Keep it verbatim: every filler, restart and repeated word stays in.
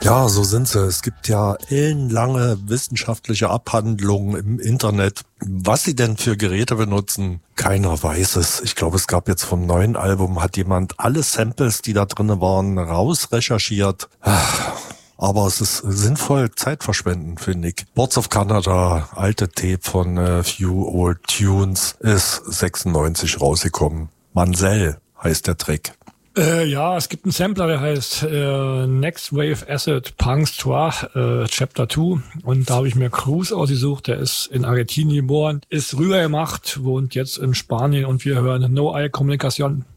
Ja, so sind sie. Es gibt ja ellenlange wissenschaftliche Abhandlungen im Internet. Was sie denn für Geräte benutzen, keiner weiß es. Ich glaube, es gab jetzt vom neuen Album, hat jemand alle Samples, die da drin waren, rausrecherchiert. Aber es ist sinnvoll Zeitverschwenden, finde ich. Boards of Canada, alte Tape von äh, Few Old Tunes, ist sechsundneunzig rausgekommen. Mansell heißt der Track. Äh, ja, es gibt einen Sampler, der heißt äh, Next Wave Acid Punks Trois äh, Chapter zwei und da habe ich mir Cruz ausgesucht, der ist in Argentinien geboren, ist rüber gemacht, wohnt jetzt in Spanien und wir hören No Eye Communication.